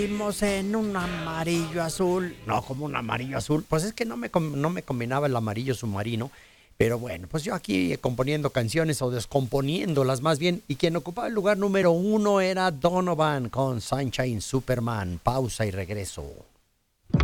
Vimos en un amarillo azul. No, como un amarillo azul. Pues es que no me combinaba el amarillo submarino. Pero bueno, pues yo aquí componiendo canciones o descomponiéndolas más bien. Y quien ocupaba el lugar número 1 era Donovan con Sunshine Superman. Pausa y regreso.